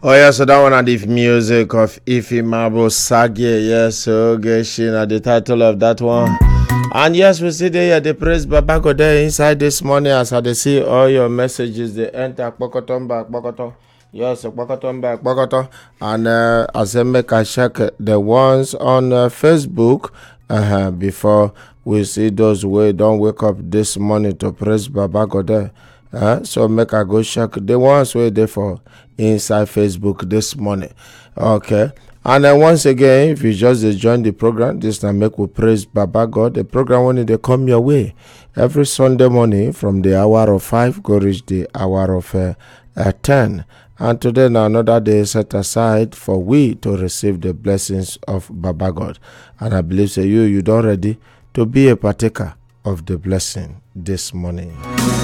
Oh yeah, so that one are the music of Ifimabo Sage. Yes, so Geshin at the title of that one. And yes, we see there the praise Babako there inside this morning as I see all your messages. They enter Pokoton back, Pokoton. Yes, Pokoton back, Pokoton. And as I make a check the ones on Facebook before we see those who don't wake up this morning to praise Babako there. So make I go check the ones where they for inside Facebook this morning. Okay. And then once again, if you just join the program, this time make we praise Baba God. The program when they come your way every Sunday morning from the hour of 5 go reach the hour of 10. And today now another day set aside for we to receive the blessings of Baba God. And I believe say you don't ready to be a partaker of the blessing this morning.